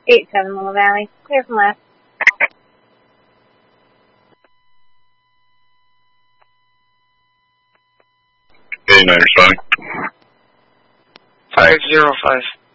87 Willow Valley. Clear from left. 89 responding. 505.